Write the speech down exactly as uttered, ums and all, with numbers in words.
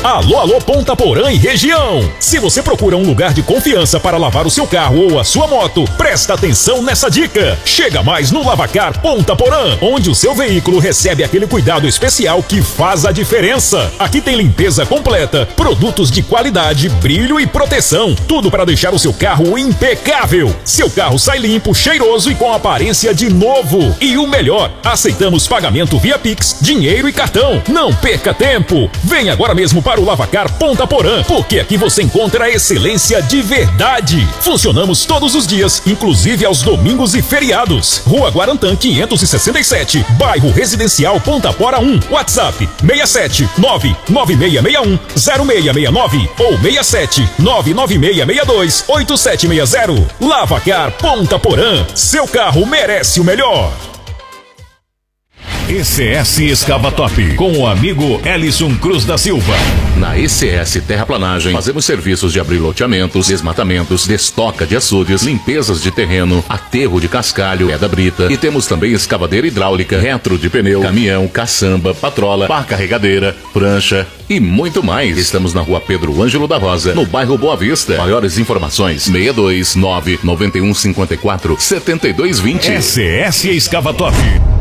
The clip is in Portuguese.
Alô, alô, Ponta Porã e região. Se você procura um lugar de confiança para lavar o seu carro ou a sua moto, presta atenção nessa dica. Chega mais no Lavacar Ponta Porã, onde o seu veículo recebe aquele cuidado especial que faz a diferença. Aqui tem limpeza completa, produtos de qualidade, brilho e proteção. Tudo para deixar o seu carro impecável. Seu carro sai limpo, cheiroso e com aparência de novo. E o melhor, aceitamos pagamento via Pix, dinheiro e cartão. Não perca tempo. Vem agora mesmo para o Lavacar Ponta Porã, porque aqui você encontra a excelência de verdade. Funcionamos todos os dias, inclusive aos domingos e feriados. Rua Guarantã quinhentos e sessenta e sete, bairro Residencial Ponta Porã um. WhatsApp seis sete nove nove seis seis um zero seis seis nove ou seis sete nove nove seis seis dois oito sete seis zero. Lavacar Ponta Porã. Seu carro merece o melhor. E C S Escavatop, com o amigo Ellison Cruz da Silva. Na E C S Terraplanagem, fazemos serviços de abrir loteamentos, desmatamentos, destoca de açudes, limpezas de terreno, aterro de cascalho, pedra brita, e temos também escavadeira hidráulica, retro de pneu, caminhão, caçamba, patrola, pá carregadeira, prancha e muito mais. Estamos na rua Pedro Ângelo da Rosa, no bairro Boa Vista. Maiores informações, seis dois nove nove um cinco quatro sete dois dois zero. E C S Escavatop.